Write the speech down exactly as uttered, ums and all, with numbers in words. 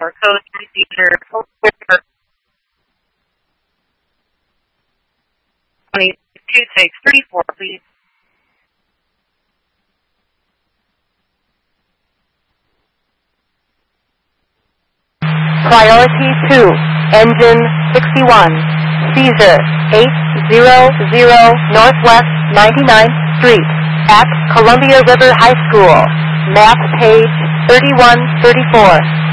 four, code procedure, twenty-two six three four, please. Priority two, engine sixty-one, Caesar, eight hundred Northwest ninety-ninth Street, at Columbia River High School, map page thirty-one thirty-four.